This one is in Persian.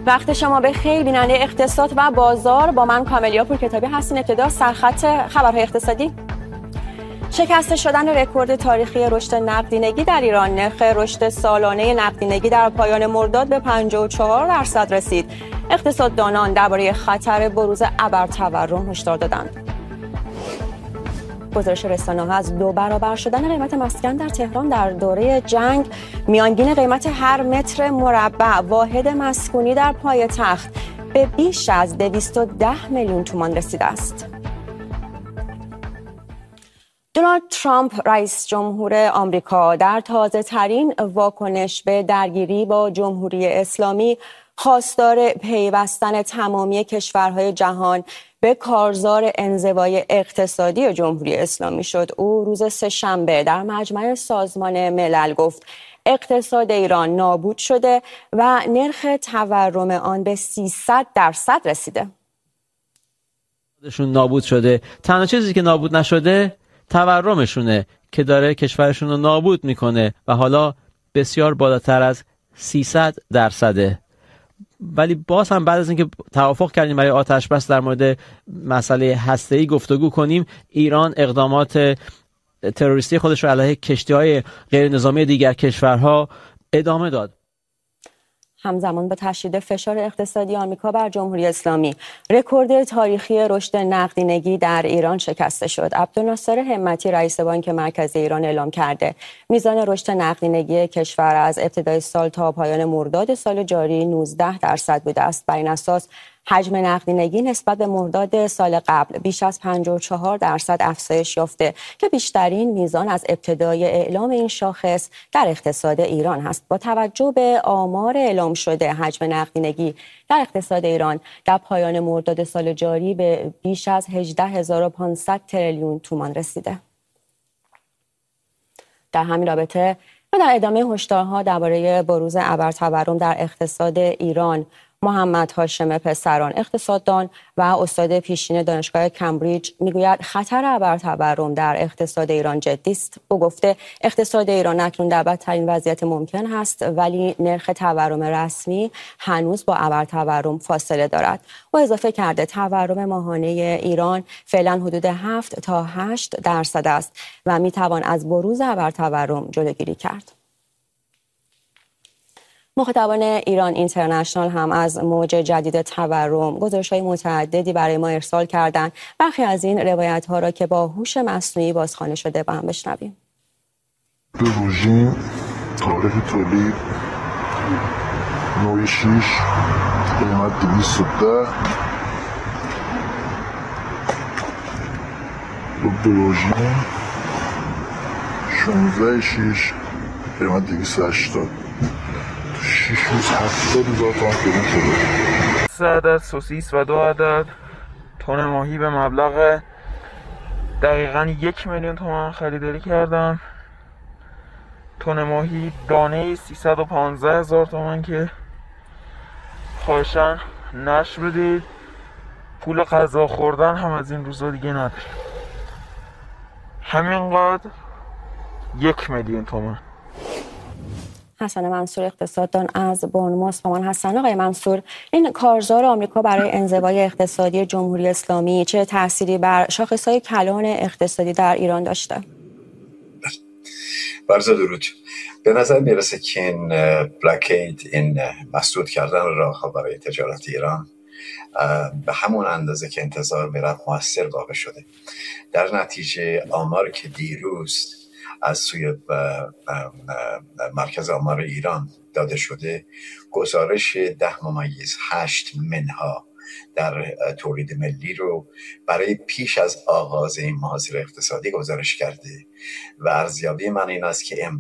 وقت شما به خیر بیننده اقتصاد و بازار، با من کاملیا پورکتابی هستین. ابتدا سرخط خبرهای اقتصادی. شکسته شدن رکورد تاریخی رشد نقدینگی در ایران. نرخ رشد سالانه نقدینگی در پایان مرداد به 54% رسید. اقتصاددانان درباره خطر بروز ابرتورم هشدار دادند. گزارش رسانه‌ها از 2 برابر شدن قیمت مسکن در تهران در دوره جنگ. میانگین قیمت هر متر مربع واحد مسکونی در پایتخت به بیش از 210 میلیون تومان رسیده است. دونالد ترامپ رئیس جمهور آمریکا در تازه‌ترین واکنش به درگیری با جمهوری اسلامی خواستار پیوستن تمامی کشورهای جهان به کارزار انزوای اقتصادی جمهوری اسلامی شد. او روز سه‌شنبه در مجمع سازمان ملل گفت اقتصاد ایران نابود شده و نرخ تورم آن به 300% رسیده. نابود شده. تنها چیزی که نابود نشده تورمشونه که داره کشورشون رو نابود میکنه و حالا بسیار بالاتر از 300%. ولی باز هم بعد از اینکه توافق کردیم برای آتش بس در مورد مسئله هسته‌ای گفتگو کنیم، ایران اقدامات تروریستی خودش رو علیه کشتی‌های غیر نظامی دیگر کشورها ادامه داد. همزمان با تشدید فشار اقتصادی آمریکا بر جمهوری اسلامی، رکورد تاریخی رشد نقدینگی در ایران شکسته شد. عبدالناصر همتی رئیس بانک مرکزی ایران اعلام کرده میزان رشد نقدینگی کشور از ابتدای سال تا پایان مرداد سال جاری 19% بوده است. بر این اساس حجم نقدینگی نسبت به مرداد سال قبل بیش از 54% افزایش یافته که بیشترین میزان از ابتدای اعلام این شاخص در اقتصاد ایران است. با توجه به آمار اعلام شده، حجم نقدینگی در اقتصاد ایران در پایان مرداد سال جاری به بیش از 18500 تریلیون تومان رسیده. در همین رابطه و در ادامه هشدارها درباره بروز ابرتورم در اقتصاد ایران، محمد هاشم پسران، اقتصاددان و استاد پیشین دانشگاه کمبریج، میگوید خطر ابرتورم در اقتصاد ایران جدی است. او گفته اقتصاد ایران اکنون در بدترین وضعیت ممکن است، ولی نرخ تورم رسمی هنوز با ابرتورم فاصله دارد. او اضافه کرده تورم ماهانه ایران فعلا حدود 7 تا 8% است و میتوان از بروز ابرتورم جلوگیری کرد. مخاطبان ایران اینترنشنال هم از موج جدید تورم گزارش‌های متعددی برای ما ارسال کردند. برخی از این روایت‌ها را که با هوش مصنوعی بازخوانی شده با هم بشنویم. رژیم تاریخ تولید نوع 6 قیمت 210 رژیم 16 6 قیمت 280 6 روز 70,000 تومان خرید شده. 3 عدد سوسیس و 2 عدد تن ماهی به مبلغ دقیقاً 1 میلیون تومان خریداری کردم. تن ماهی دانه 315,000 تومان که خواهشاً نشر بدید. پول غذا خوردن هم از این روزا دیگه نداریم. همینقدر 1 میلیون تومان. حسن منصور اقتصاددان از بورنموث با من هستن. آقای منصور، این کارزار آمریکا برای انزوای اقتصادی جمهوری اسلامی چه تأثیری بر شاخص‌های کلان اقتصادی در ایران داشته؟ برزا درود. به نظر میرسه که این بلاکید، این مسدود کردن راه‌ها برای تجارت ایران به همون اندازه که انتظار میرفت موثر واقع شده. در نتیجه آماری که دیروز از سوی مرکز آمار ایران داده شده، گزارش 10.8 منها در تولید ملی رو برای پیش از آغاز این محاصره اقتصادی گزارش کرده و ارزیابی من این است که